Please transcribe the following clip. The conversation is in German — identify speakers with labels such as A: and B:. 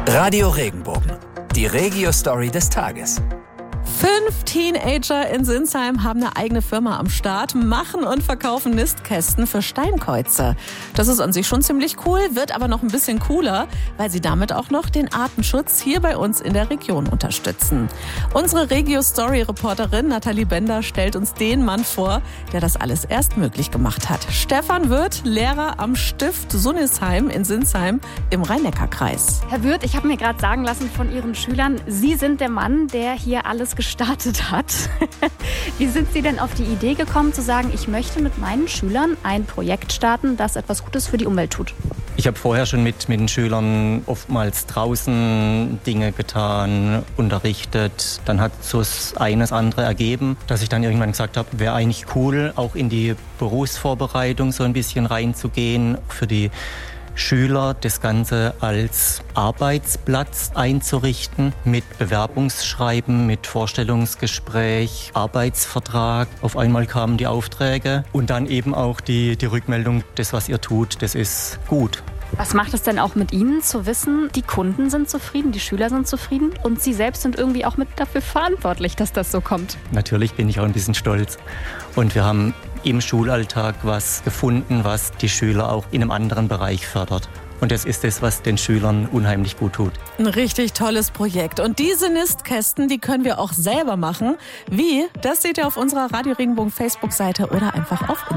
A: Radio Regenbogen, die Regio-Story des Tages.
B: 5 Teenager in Sinsheim haben eine eigene Firma am Start, machen und verkaufen Nistkästen für Steinkreuze. Das ist an sich schon ziemlich cool, wird aber noch ein bisschen cooler, weil sie damit auch noch den Artenschutz hier bei uns in der Region unterstützen. Unsere Regio-Story-Reporterin Nathalie Bender stellt uns den Mann vor, der das alles erst möglich gemacht hat. Stefan Wirth, Lehrer am Stift Sunnisheim in Sinsheim im Rhein-Neckar-Kreis.
C: Herr Wirth, ich habe mir gerade sagen lassen von Ihren Schülern, Sie sind der Mann, der hier alles gestartet hat. Wie sind Sie denn auf die Idee gekommen, zu sagen, ich möchte mit meinen Schülern ein Projekt starten, das etwas Gutes für die Umwelt tut?
D: Ich habe vorher schon mit den Schülern oftmals draußen Dinge getan, unterrichtet. Dann hat so das andere ergeben, dass ich dann irgendwann gesagt habe, wäre eigentlich cool, auch in die Berufsvorbereitung so ein bisschen reinzugehen, für die Schüler das Ganze als Arbeitsplatz einzurichten, mit Bewerbungsschreiben, mit Vorstellungsgespräch, Arbeitsvertrag. Auf einmal kamen die Aufträge und dann eben auch die Rückmeldung, das, was ihr tut, das ist gut.
C: Was macht es denn auch mit Ihnen zu wissen, die Kunden sind zufrieden, die Schüler sind zufrieden und Sie selbst sind irgendwie auch mit dafür verantwortlich, dass das so kommt?
D: Natürlich bin ich auch ein bisschen stolz. Und wir haben im Schulalltag was gefunden, was die Schüler auch in einem anderen Bereich fördert. Und das ist das, was den Schülern unheimlich gut tut.
B: Ein richtig tolles Projekt. Und diese Nistkästen, die können wir auch selber machen. Wie? Das seht ihr auf unserer Radio Regenbogen Facebook-Seite oder einfach auf Instagram.